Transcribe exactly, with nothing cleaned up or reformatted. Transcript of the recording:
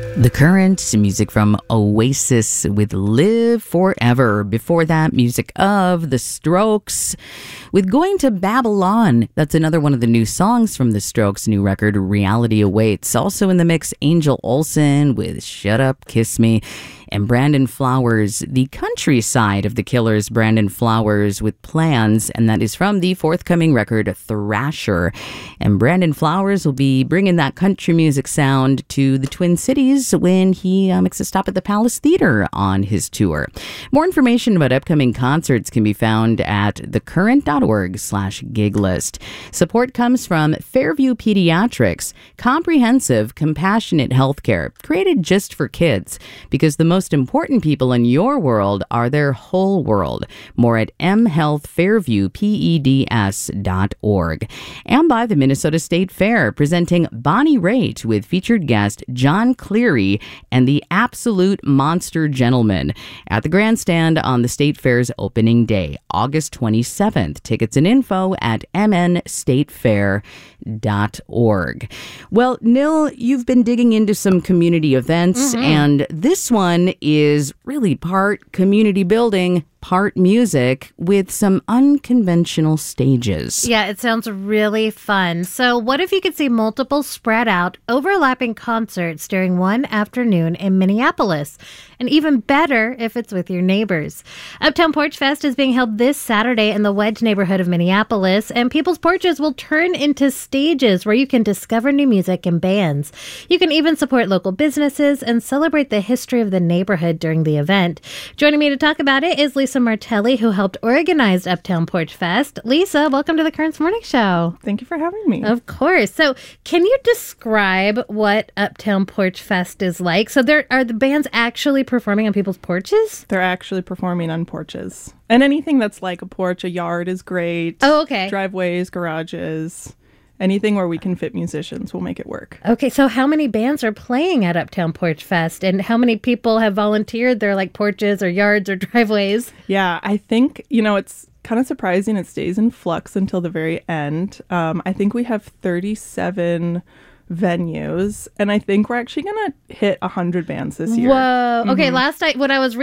The Current, music from Oasis with Live Forever. Before that, music of The Strokes with Going to Babylon. That's another one of the new songs from The Strokes' new record, Reality Awaits. Also in the mix, Angel Olsen with Shut Up, Kiss Me. And Brandon Flowers, the country side of the Killers, Brandon Flowers with Plans, and that is from the forthcoming record, Thrasher. And Brandon Flowers will be bringing that country music sound to the Twin Cities when he uh, makes a stop at the Palace Theater on his tour. More information about upcoming concerts can be found at thecurrent.org slash gig list. Support comes from Fairview Pediatrics, comprehensive, compassionate healthcare created just for kids, because the most most important people in your world are their whole world. More at m health fairview peds dot org. And by the Minnesota State Fair, presenting Bonnie Raitt with featured guest John Cleary and the Absolute Monster Gentleman at the grandstand on the State Fair's opening day, August twenty-seventh. Tickets and info at m n state fair dot org. Well, Nil, you've been digging into some community events, mm-hmm. and this one is really part community building, part music with some unconventional stages. Yeah, it sounds really fun. So what if you could see multiple spread out, overlapping concerts during one afternoon in Minneapolis? And even better if it's with your neighbors. Uptown Porch Fest is being held this Saturday in the Wedge neighborhood of Minneapolis, and people's porches will turn into stages where you can discover new music and bands. You can even support local businesses and celebrate the history of the neighborhood during the event. Joining me to talk about it is Lisa Martelli, who helped organize Uptown Porch Fest. Lisa, welcome to the Currents Morning Show. Thank you for having me. Of course. So can you describe what Uptown Porch Fest is like? So there are the bands actually performing on people's porches? They're actually performing on porches. And anything that's like a porch, a yard is great. Oh, okay. Driveways, garages. Anything where we can fit musicians will make it work. Okay, so how many bands are playing at Uptown Porch Fest, and how many people have volunteered their like porches or yards or driveways? Yeah, I think, you know, it's kind of surprising. It stays in flux until the very end. Um, I think we have thirty-seven venues, and I think we're actually going to hit one hundred bands this year. Whoa. Okay, mm-hmm. last night when I was